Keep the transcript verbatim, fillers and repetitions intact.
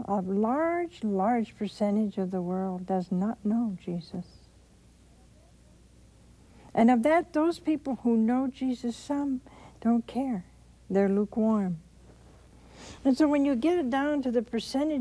a large, large percentage of the world does not know Jesus. And of that, those people who know Jesus, some don't care. They're lukewarm. And so when you get it down to the percentage